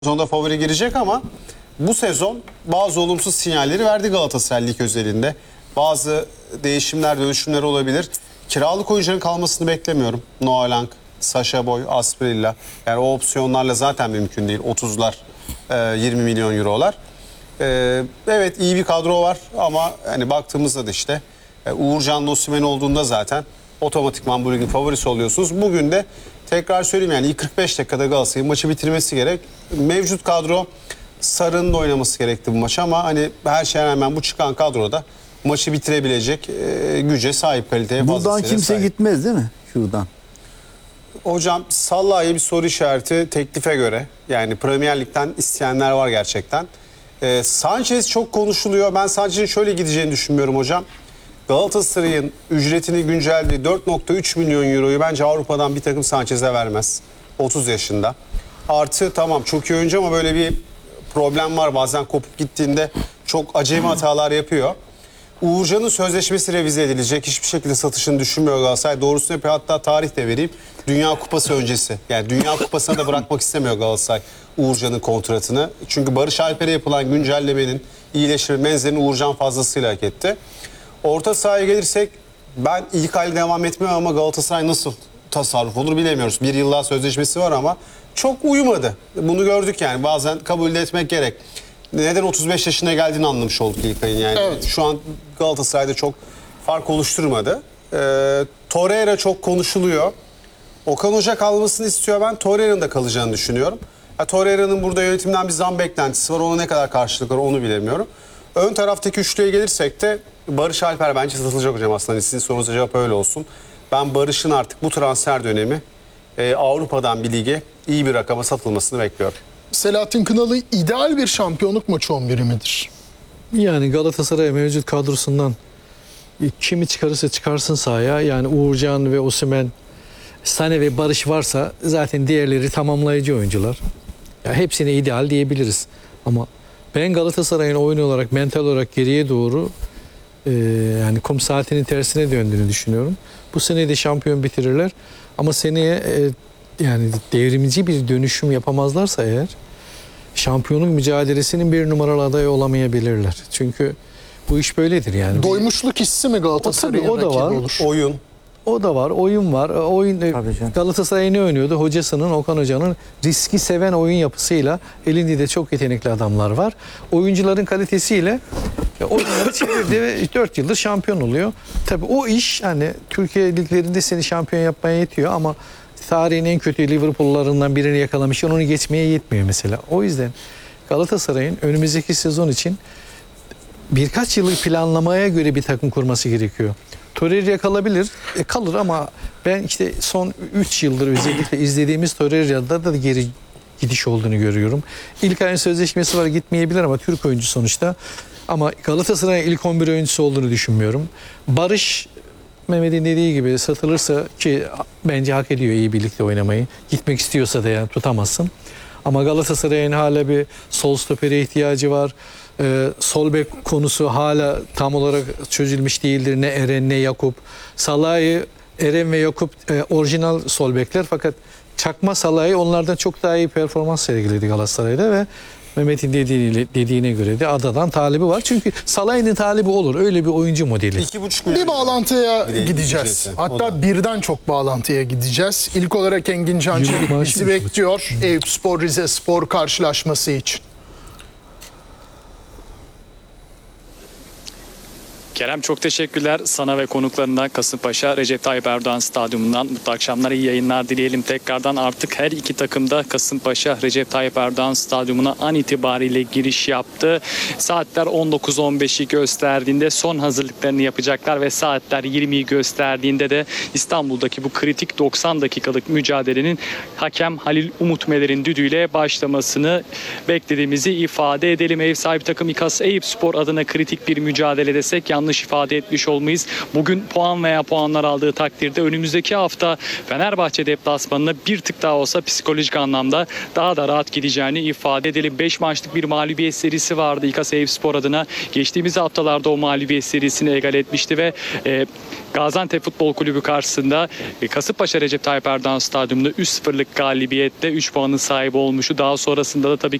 sezonda favori girecek ama bu sezon bazı olumsuz sinyalleri verdi Galatasaray lig özelinde. Bazı değişimler, dönüşümler olabilir. Kiralık oyuncuların kalmasını beklemiyorum. Noah Lang, Sacha Boey, Asprilla. Yani o opsiyonlarla zaten mümkün değil. 30'lar, 20 milyon eurolar. Evet, iyi bir kadro var ama hani baktığımızda da işte Uğurcan Osimhen olduğunda zaten otomatikman bu ligin favorisi oluyorsunuz. Bugün de tekrar söyleyeyim, yani ilk 45 dakikada Galatasaray'ın maçı bitirmesi gerek. Mevcut kadro, Sarı'nın da oynaması gerekti bu maç ama hani her şeye rağmen bu çıkan kadroda maçı bitirebilecek güce sahip, kaliteye fazlasıyla Buradan kimse sahip. gitmez değil mi? Şuradan. Hocam Salah'a bir soru işareti teklife göre. Yani Premier Lig'den isteyenler var gerçekten. Sanchez çok konuşuluyor. Ben Sanchez'in şöyle gideceğini düşünmüyorum hocam. Galatasaray'ın ücretini güncellediği 4,3 milyon euroyu bence Avrupa'dan bir takım Sanchez'e vermez. 30 yaşında. Artı tamam çok iyi oyuncu ama böyle bir problem var. Bazen kopup gittiğinde çok acemi hatalar yapıyor. Uğurcan'ın sözleşmesi revize edilecek. Hiçbir şekilde satışını düşünmüyor Galatasaray. Doğrusunu yapıyor. Hatta tarih de vereyim. Dünya Kupası öncesi. Yani Dünya Kupası'na da bırakmak istemiyor Galatasaray Uğurcan'ın kontratını. Çünkü Barış Alper'e yapılan güncellemenin iyileştirme benzerini Uğurcan fazlasıyla hak etti. Orta sahaya gelirsek ben ilk hali devam etmiyorum ama Galatasaray nasıl tasarruf olur bilemiyoruz. Bir yıl daha sözleşmesi var ama çok uyumadı. Bunu gördük yani. Bazen kabul etmek gerek. Neden 35 yaşına geldiğini anlamış olduk İlkay'ın yani. Evet. Şu an Galatasaray'da çok fark oluşturmadı. Torreira çok konuşuluyor. Okan Hoca kalmasını istiyor. Ben Torreira'nın da kalacağını düşünüyorum. Torreira'nın burada yönetimden bir zam beklentisi var. Ona ne kadar karşılık var onu bilemiyorum. Ön taraftaki üçlüye gelirsek de Barış Alper bence satılacak hocam aslında. Hani sizin sorunuza cevap öyle olsun. Ben Barış'ın artık bu transfer dönemi Avrupa'dan bir lige iyi bir rakama satılmasını bekliyorum. Selahattin Kınalı ideal bir şampiyonluk maçı 11'i midir? Yani Galatasaray mevcut kadrosundan kimi çıkarırsa çıkarsın sahaya, yani Uğurcan ve Osimhen, Sane ve Barış varsa zaten diğerleri tamamlayıcı oyuncular. Ya hepsine ideal diyebiliriz. Ama ben Galatasaray'ın oyun olarak, mental olarak geriye doğru yani kum saatinin tersine döndüğünü düşünüyorum. Bu sene de şampiyon bitirirler. Ama seneye yani devrimci bir dönüşüm yapamazlarsa eğer şampiyonluk mücadelesinin bir numaralı adayı olamayabilirler. Çünkü bu iş böyledir yani. Doymuşluk hissi mi Galatasaray'ın O da rakibi var. olur? Oyun. O da var, oyun var. Tabii canım. Galatasaray ne oynuyordu? Hocasının, Okan Hoca'nın riski seven oyun yapısıyla, elinde de çok yetenekli adamlar var. Oyuncuların kalitesiyle oyunları çevirdi ve 4 yıldır şampiyon oluyor. Tabii o iş hani Türkiye liglerinde seni şampiyon yapmaya yetiyor ama tarihin en kötü Liverpool'larından birini yakalamış, onu geçmeye yetmiyor mesela. O yüzden Galatasaray'ın önümüzdeki sezon için birkaç yıllık planlamaya göre bir takım kurması gerekiyor. Torreira kalabilir, kalır ama ben işte son 3 yıldır özellikle izlediğimiz Torreira'da da geri gidiş olduğunu görüyorum. İlk ayın sözleşmesi var, gitmeyebilir ama Türk oyuncu sonuçta. Ama Galatasaray'ın ilk 11 oyuncusu olduğunu düşünmüyorum. Barış, Mehmet'in dediği gibi satılırsa, ki bence hak ediyor iyi birlikte oynamayı. Gitmek istiyorsa da yani tutamazsın. Ama Galatasaray'ın hala bir sol stopere ihtiyacı var. Sol bek konusu hala tam olarak çözülmüş değildir. Ne Eren ne Yakup. Salah'ı, Eren ve Yakup orijinal sol bekler fakat çakma Salah'ı onlardan çok daha iyi performans sergiledi Galatasaray'da ve Mehmet'in dediğine göre de adadan talibi var. Çünkü Salah'ın talibi olur. Öyle bir oyuncu modeli. 2,5 milyon. Bir bağlantıya Bir de gideceğiz. ücreti. O Hatta da. birden çok bağlantıya gideceğiz. İlk olarak Engin Can Yıllık Çelik maaş bizi mı? bekliyor. Eyüpspor Rizespor karşılaşması için. Kerem, çok teşekkürler sana ve konuklarından. Kasımpaşa Recep Tayyip Erdoğan Stadyumundan mutlu akşamlar, iyi yayınlar dileyelim tekrardan. Artık her iki takım da Kasımpaşa Recep Tayyip Erdoğan Stadyumuna an itibariyle giriş yaptı. Saatler 19.15'i gösterdiğinde son hazırlıklarını yapacaklar ve saatler 20'yi gösterdiğinde de İstanbul'daki bu kritik 90 dakikalık mücadelenin hakem Halil Umutmeler'in düdüğüyle başlamasını beklediğimizi ifade edelim. Ev sahibi takım İKAS Eyüpspor adına kritik bir mücadele desek yanlış yanlış ifade etmiş olmayız. Bugün puan veya puanlar aldığı takdirde önümüzdeki hafta Fenerbahçe deplasmanına bir tık daha olsa psikolojik anlamda daha da rahat gideceğini ifade edelim. 5 maçlık bir mağlubiyet serisi vardı İKA Eyüpspor adına. Geçtiğimiz haftalarda o mağlubiyet serisini egal etmişti ve Gaziantep Futbol Kulübü karşısında Kasımpaşa Recep Tayyip Erdoğan Stadyumunda 3-0'lık galibiyetle 3 puanın sahibi olmuştu. Daha sonrasında da tabii